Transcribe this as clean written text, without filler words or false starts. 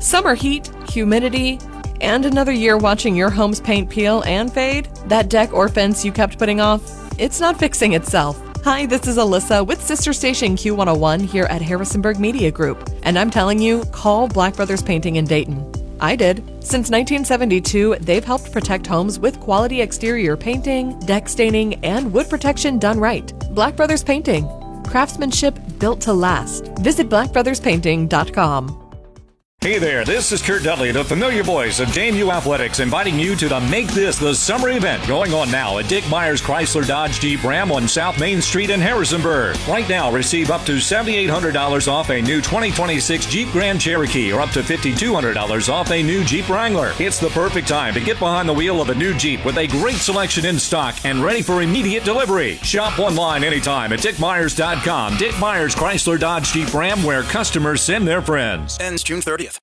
Summer heat, humidity, and another year watching your home's paint peel and fade? That deck or fence you kept putting off? It's not fixing itself. Hi, this is Alyssa with Sister Station Q101 here at Harrisonburg Media Group, and I'm telling you, call Black Brothers Painting in Dayton. I did. Since 1972, they've helped protect homes with quality exterior painting, deck staining, and wood protection done right. Black Brothers Painting. Craftsmanship built to last. Visit blackbrotherspainting.com. Hey there, this is Kurt Dudley, the familiar voice of JMU Athletics, inviting you to the Make This the Summer event going on now at Dick Myers Chrysler Dodge Jeep Ram on South Main Street in Harrisonburg. Right now, receive up to $7,800 off a new 2026 Jeep Grand Cherokee or up to $5,200 off a new Jeep Wrangler. It's the perfect time to get behind the wheel of a new Jeep with a great selection in stock and ready for immediate delivery. Shop online anytime at dickmyers.com. Dick Myers Chrysler Dodge Jeep Ram, where customers send their friends. Ends June 30th.